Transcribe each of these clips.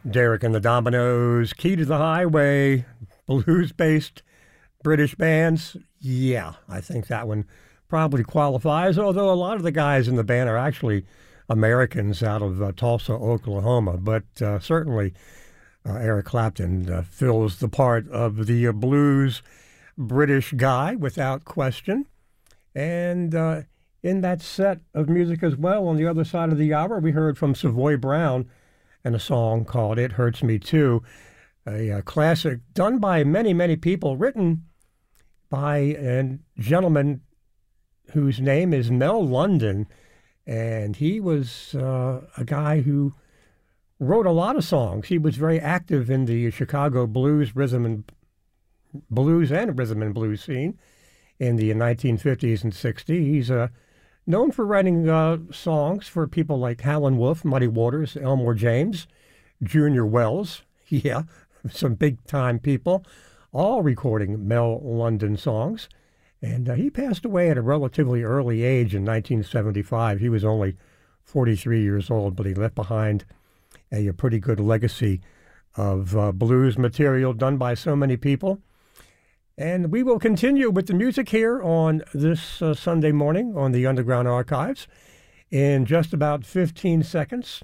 Derek and the Dominoes, Key to the Highway, blues-based British bands. Yeah, I think that one probably qualifies, although a lot of the guys in the band are actually Americans out of Tulsa, Oklahoma. But certainly Eric Clapton fills the part of the blues British guy without question. And in that set of music as well, on the other side of the hour, we heard from Savoy Brown and a song called It Hurts Me Too, a classic done by many, many people, written by a gentleman whose name is Mel London. And he was a guy who wrote a lot of songs. He was very active in the Chicago blues, rhythm and blues scene in the 1950s and 60s. He's known for writing songs for people like Howlin' Wolf, Muddy Waters, Elmore James, Junior Wells. Yeah, some big-time people, all recording Mel London songs. And he passed away at a relatively early age in 1975. He was only 43 years old, but he left behind a pretty good legacy of blues material done by so many people. And we will continue with the music here on this Sunday morning on the Underground Archives in just about 15 seconds.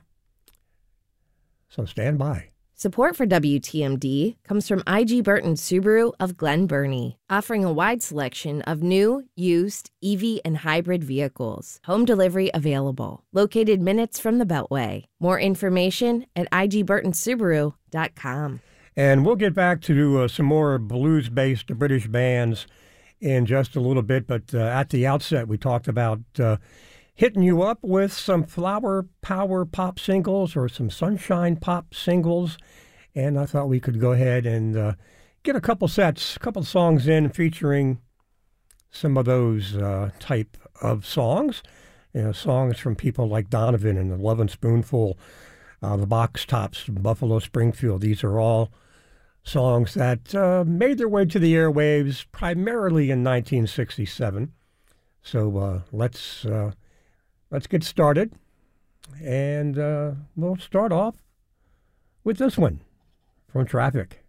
So stand by. Support for WTMD comes from IG Burton Subaru of Glen Burnie, offering a wide selection of new, used, EV, and hybrid vehicles. Home delivery available. Located minutes from the Beltway. More information at igburtonsubaru.com. And we'll get back to some more blues-based British bands in just a little bit. But at the outset, we talked about hitting you up with some flower power pop singles or some sunshine pop singles. And I thought we could go ahead and get a couple songs in featuring some of those type of songs. You know, songs from people like Donovan and the Lovin' Spoonful, the Box Tops, Buffalo Springfield. These are all songs that made their way to the airwaves primarily in 1967. So let's get started, and we'll start off with this one from Traffic.